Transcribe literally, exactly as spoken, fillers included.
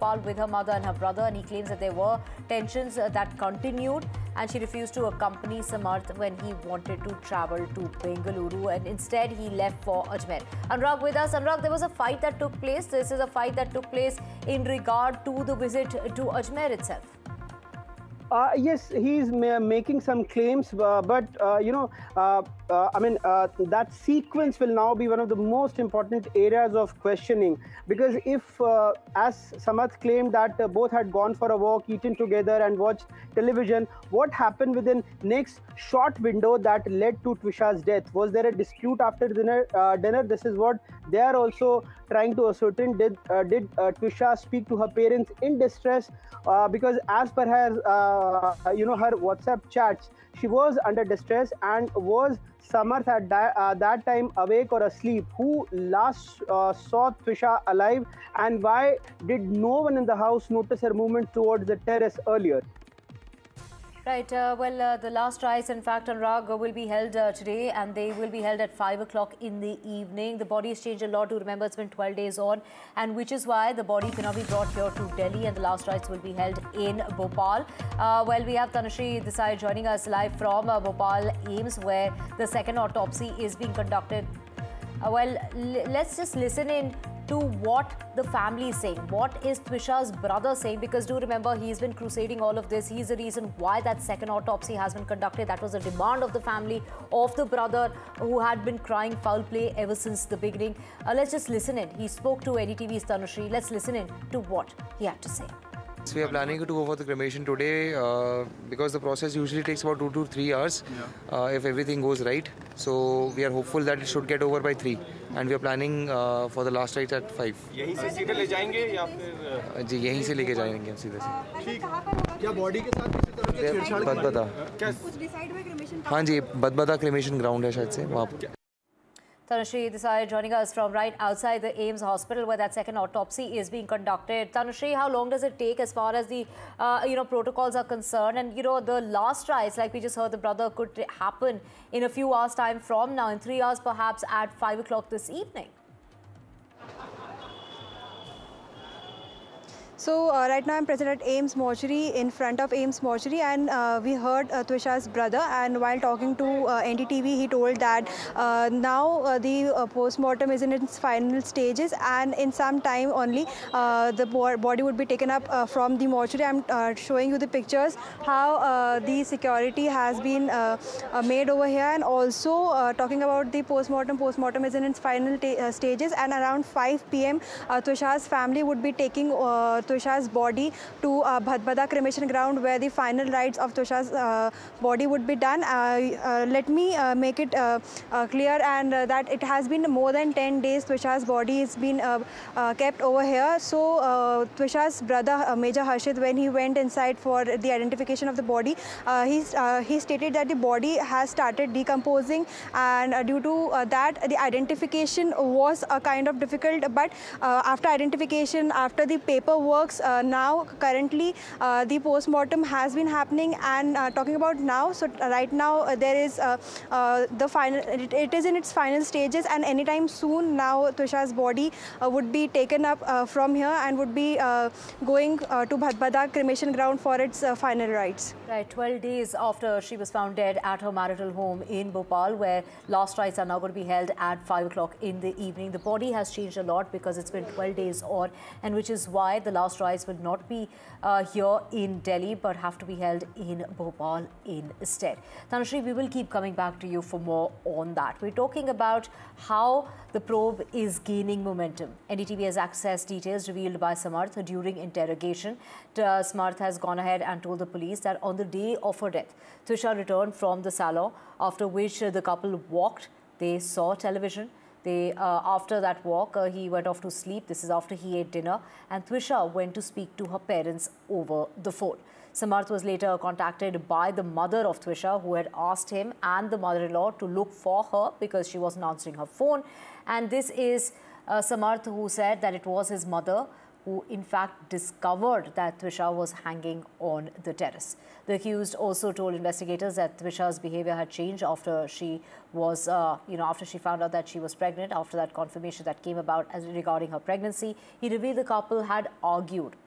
Bhopal with her mother and her brother, and he claims that there were tensions uh, that continued, and she refused to accompany Samarth when he wanted to travel to Bengaluru, and instead he left for Ajmer. Anurag with us. Anurag, there was a fight that took place. This is a fight that took place in regard to the visit to Ajmer itself. Uh, yes, he's ma making some claims, uh, but uh, you know, uh, uh, I mean, uh, that sequence will now be one of the most important areas of questioning, because if, uh, as Samarth claimed that uh, both had gone for a walk, eaten together, and watched television, what happened within next short window that led to Twisha's death? Was there a dispute after dinner? Uh, dinner. This is what they are also trying to ascertain. Did uh, did uh, Twisha speak to her parents in distress? Uh, because as per her, uh, you know, her WhatsApp chats, she was under distress. And was Samarth at that, uh, that time awake or asleep? Who last uh, saw Twisha alive, and why did no one in the house notice her movement towards the terrace earlier? Right. Uh, well, uh, the last rites, in fact, Anurag, uh, will be held uh, today, and they will be held at five o'clock in the evening. The body has changed a lot. To remember, it's been twelve days on, and which is why the body cannot be brought here to Delhi, and the last rites will be held in Bhopal. Uh, well, we have Tanushree Desai joining us live from uh, Bhopal AIIMS, where the second autopsy is being conducted. Uh, well, let's just listen in to what the family is saying. What is Twisha's brother saying? Because do remember, he's been crusading all of this. He's the reason why that second autopsy has been conducted. That was a demand of the family, of the brother, who had been crying foul play ever since the beginning. Uh, let's just listen in. He spoke to N D T V's Tanushree. Let's listen in to what he had to say. So we are planning to go for the cremation today uh, because the process usually takes about two to three hours yeah. uh, if everything goes right. So we are hopeful that it should get over by three, and we are planning uh, for the last rites at five. यहीं से सीधे ले जाएंगे या फिर जी यहीं से लेके जाएंगे हम सीधे से. ठीक. क्या बॉडी के साथ किसी तरह के छेड़छाड़? बदबदा. कुछ डिसाइड हुआ क्रेमेशन? हाँ जी, बदबदा क्रेमेशन ग्राउंड है शायद से वहाँ. Tanushree Desai joining us from right outside the AIIMS hospital, where that second autopsy is being conducted. Tanushree, how long does it take as far as the uh, you know protocols are concerned? And you know the last rites, like we just heard, the brother, could happen in a few hours' time from now, in three hours perhaps, at five o'clock this evening. So uh, right now I'm present at AIIMS mortuary, in front of AIIMS mortuary, and uh, we heard uh, Twisha's brother, and while talking to uh, N D T V, he told that uh, now uh, the uh, post-mortem is in its final stages, and in some time only uh, the bo body would be taken up uh, from the mortuary. I'm uh, showing you the pictures, how uh, the security has been uh, uh, made over here, and also uh, talking about the post-mortem. Post-mortem is in its final uh, stages, and around five P M uh, Twisha's family would be taking uh, Twisha's body to uh, Bhadbada cremation ground, where the final rites of Twisha's uh, body would be done. Uh, uh, let me uh, make it uh, uh, clear and uh, that it has been more than ten days Twisha's body has been uh, uh, kept over here. So uh, Twisha's brother uh, Major Harshit, when he went inside for the identification of the body, uh, he, uh, he stated that the body has started decomposing, and uh, due to uh, that the identification was a kind of difficult. But uh, after identification, after the paperwork, Uh, now currently uh, the post-mortem has been happening, and uh, talking about now, so uh, right now uh, there is uh, uh, the final, it, it is in its final stages, and anytime soon now Twisha's body uh, would be taken up uh, from here and would be uh, going uh, to Bhadbada cremation ground for its uh, final rites. Right, twelve days after she was found dead at her marital home in Bhopal, where last rites are now going to be held at five o'clock in the evening. The body has changed a lot because it's been twelve days on, and which is why the last rites will not be uh, here in Delhi, but have to be held in Bhopal instead. Tanushree, we will keep coming back to you for more on that. We're talking about how the probe is gaining momentum. N D T V has accessed details revealed by Samarth during interrogation. Uh, Samarth has gone ahead and told the police that on the day of her death, Twisha returned from the salon, after which uh, the couple walked. They saw television. They, uh, after that walk, uh, he went off to sleep. This is after he ate dinner, and Twisha went to speak to her parents over the phone. Samarth was later contacted by the mother of Twisha, who had asked him and the mother-in-law to look for her because she wasn't answering her phone. And this is uh, Samarth, who said that it was his mother who in fact discovered that Twisha was hanging on the terrace. The accused also told investigators that Twisha's behavior had changed after she was, uh, you know, after she found out that she was pregnant. After that confirmation that came about as regarding her pregnancy, he revealed the couple had argued